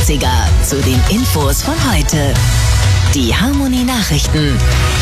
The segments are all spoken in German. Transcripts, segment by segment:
80er zu den Infos von heute. Die Harmonie Nachrichten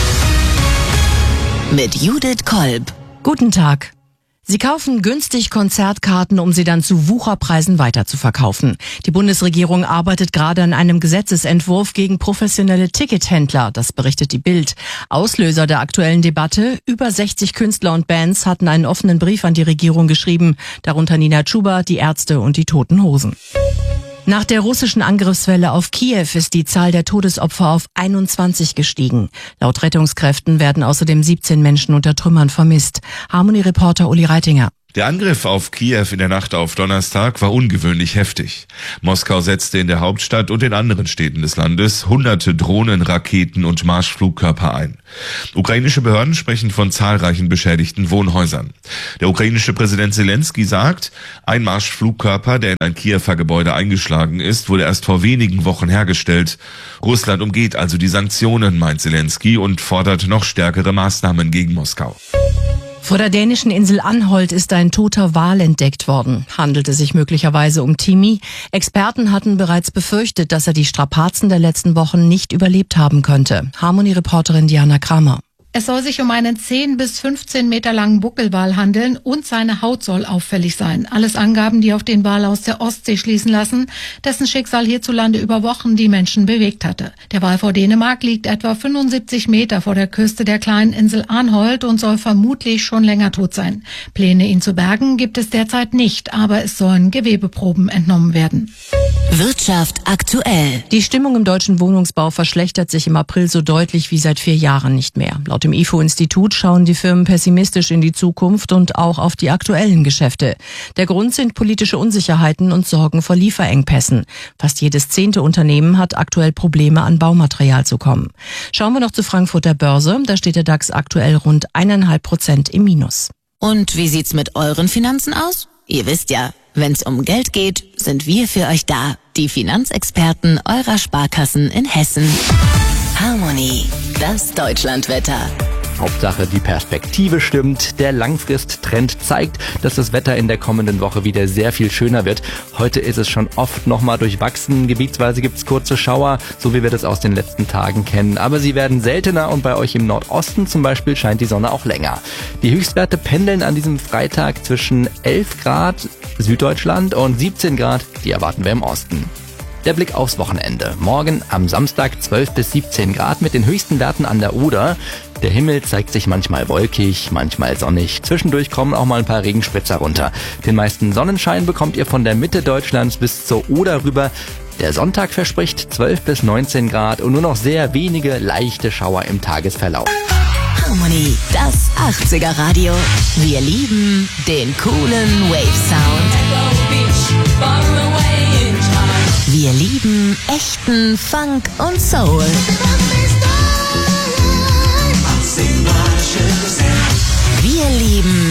mit Judith Kolb. Guten Tag. Sie kaufen günstig Konzertkarten, um sie dann zu Wucherpreisen weiterzuverkaufen. Die Bundesregierung arbeitet gerade an einem Gesetzesentwurf gegen professionelle Tickethändler, das berichtet die Bild. Auslöser der aktuellen Debatte: über 60 Künstler und Bands hatten einen offenen Brief an die Regierung geschrieben, darunter Nina Chuba, die Ärzte und die Toten Hosen. Nach der russischen Angriffswelle auf Kiew ist die Zahl der Todesopfer auf 21 gestiegen. Laut Rettungskräften werden außerdem 17 Menschen unter Trümmern vermisst. Harmonie-Reporter Uli Reitinger. Der Angriff auf Kiew in der Nacht auf Donnerstag war ungewöhnlich heftig. Moskau setzte in der Hauptstadt und in anderen Städten des Landes hunderte Drohnen, Raketen und Marschflugkörper ein. Ukrainische Behörden sprechen von zahlreichen beschädigten Wohnhäusern. Der ukrainische Präsident Zelensky sagt, ein Marschflugkörper, der in ein Kiewer Gebäude eingeschlagen ist, wurde erst vor wenigen Wochen hergestellt. Russland umgeht also die Sanktionen, meint Zelensky, und fordert noch stärkere Maßnahmen gegen Moskau. Vor der dänischen Insel Anholt ist ein toter Wal entdeckt worden. Handelte sich möglicherweise um Timmy. Experten hatten bereits befürchtet, dass er die Strapazen der letzten Wochen nicht überlebt haben könnte. Harmonie-Reporterin Diana Kramer. Es soll sich um einen 10 bis 15 Meter langen Buckelwal handeln und seine Haut soll auffällig sein. Alles Angaben, die auf den Wal aus der Ostsee schließen lassen, dessen Schicksal hierzulande über Wochen die Menschen bewegt hatte. Der Wal vor Dänemark liegt etwa 75 Meter vor der Küste der kleinen Insel Anholt und soll vermutlich schon länger tot sein. Pläne, ihn zu bergen, gibt es derzeit nicht, aber es sollen Gewebeproben entnommen werden. Wirtschaft aktuell. Die Stimmung im deutschen Wohnungsbau verschlechtert sich im April so deutlich wie seit 4 Jahren nicht mehr. Laut dem IFO-Institut schauen die Firmen pessimistisch in die Zukunft und auch auf die aktuellen Geschäfte. Der Grund sind politische Unsicherheiten und Sorgen vor Lieferengpässen. Fast jedes 10. Unternehmen hat aktuell Probleme, an Baumaterial zu kommen. Schauen wir noch zur Frankfurter Börse. Da steht der DAX aktuell rund 1,5% im Minus. Und wie sieht's mit euren Finanzen aus? Ihr wisst ja, wenn's um Geld geht, sind wir für euch da. Die Finanzexperten eurer Sparkassen in Hessen. Harmonie, das Deutschlandwetter. Hauptsache, die Perspektive stimmt. Der Langfristtrend zeigt, dass das Wetter in der kommenden Woche wieder sehr viel schöner wird. Heute ist es schon oft nochmal durchwachsen. Gebietsweise gibt's kurze Schauer, so wie wir das aus den letzten Tagen kennen. Aber sie werden seltener und bei euch im Nordosten zum Beispiel scheint die Sonne auch länger. Die Höchstwerte pendeln an diesem Freitag zwischen 11 Grad Süddeutschland und 17 Grad, die erwarten wir im Osten. Der Blick aufs Wochenende. Morgen am Samstag 12 bis 17 Grad mit den höchsten Werten an der Oder. Der Himmel zeigt sich manchmal wolkig, manchmal sonnig. Zwischendurch kommen auch mal ein paar Regenspritzer runter. Den meisten Sonnenschein bekommt ihr von der Mitte Deutschlands bis zur Oder rüber. Der Sonntag verspricht 12 bis 19 Grad und nur noch sehr wenige leichte Schauer im Tagesverlauf. Harmonie, das 80er Radio. Wir lieben den coolen Wave-Sound. Wir lieben echten Funk und Soul. Wir lieben